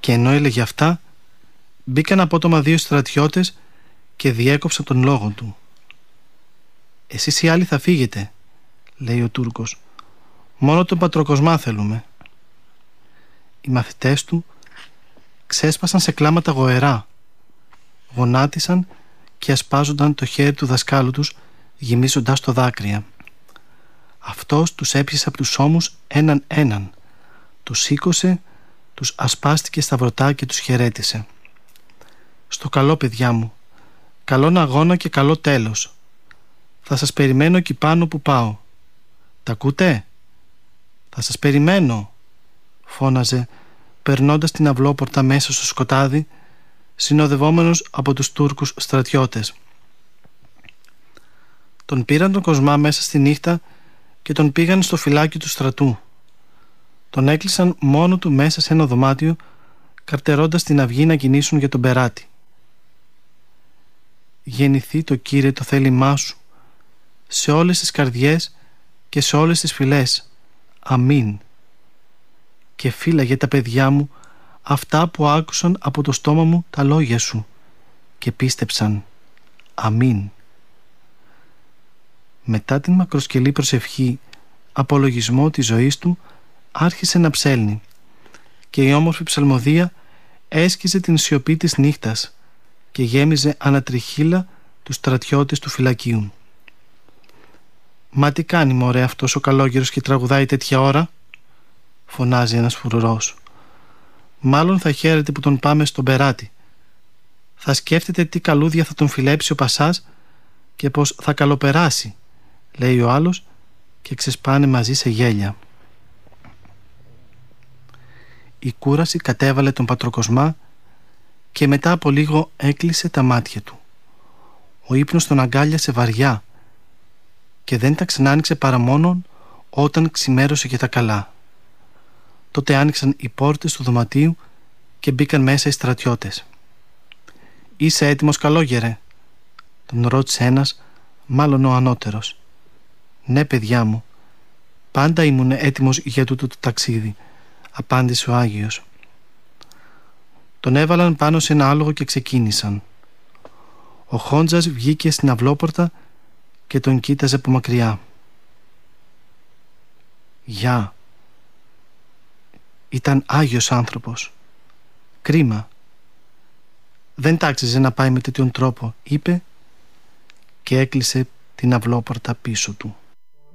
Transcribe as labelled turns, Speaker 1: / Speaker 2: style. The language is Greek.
Speaker 1: Και ενώ έλεγε αυτά, μπήκαν απότομα 2 στρατιώτες και διέκοψαν τον λόγο του. «Εσείς οι άλλοι θα φύγετε», λέει ο Τούρκος. «Μόνο τον Πατροκοσμά θέλουμε». Οι μαθητές του ξέσπασαν σε κλάματα γοερά, γονάτισαν και ασπάζονταν το χέρι του δασκάλου τους, γεμίζοντας το δάκρυα. Αυτός τους έπιασε από τους ώμους έναν, τους σήκωσε, τους ασπάστηκε στα βρωτά και τους χαιρέτησε. «Στο καλό, παιδιά μου, καλόν αγώνα και καλό τέλος. Θα σας περιμένω εκεί πάνω που πάω. Τα ακούτε? Θα σας περιμένω», φώναζε, περνώντας την αυλόπορτα μέσα στο σκοτάδι, συνοδευόμενος από τους Τούρκους στρατιώτες. Τον πήραν τον Κοσμά μέσα στη νύχτα και τον πήγαν στο φυλάκι του στρατού. Τον έκλεισαν μόνο του μέσα σε ένα δωμάτιο, καρτερώντας την αυγή να κινήσουν για τον Περάτη. «Γεννηθεί το Κύριε το θέλημά σου σε όλες τις καρδιές και σε όλες τις φυλές. Αμήν. Και φύλαγε τα παιδιά μου αυτά που άκουσαν από το στόμα μου τα λόγια σου και πίστεψαν. Αμήν». Μετά την μακροσκελή προσευχή, απολογισμό της ζωής του, άρχισε να ψέλνει και η όμορφη ψαλμοδία έσκιζε την σιωπή της νύχτας και γέμιζε ανατριχύλα τους στρατιώτες του φυλακίου. «Μα τι κάνει μωρέ αυτός ο καλόγερος και τραγουδάει τέτοια ώρα?» φωνάζει ένας φρουρός. «Μάλλον θα χαίρεται που τον πάμε στον Περάτη. Θα σκέφτεται τι καλούδια θα τον φιλέψει ο Πασάς και πως θα καλοπεράσει», λέει ο άλλος και ξεσπάνε μαζί σε γέλια. Η κούραση κατέβαλε τον Πατροκοσμά και μετά από λίγο έκλεισε τα μάτια του. Ο ύπνος τον αγκάλιασε βαριά και δεν τα ξανάνοιξε παρά μόνον όταν ξημέρωσε για τα καλά. Τότε άνοιξαν οι πόρτες του δωματίου και μπήκαν μέσα οι στρατιώτες. «Είσαι έτοιμος, καλόγερε?» τον ρώτησε ένας, μάλλον ο ανώτερος. «Ναι, παιδιά μου, πάντα ήμουν έτοιμος για τούτο το ταξίδι», απάντησε ο Άγιος. Τον έβαλαν πάνω σε ένα άλογο και ξεκίνησαν. Ο Χόντζας βγήκε στην αυλόπορτα και τον κοίταζε από μακριά. «Γεια». Ήταν Άγιος άνθρωπος. «Κρίμα. Δεν τάξιζε να πάει με τέτοιον τρόπο», είπε και έκλεισε την αυλόπορτα πίσω του.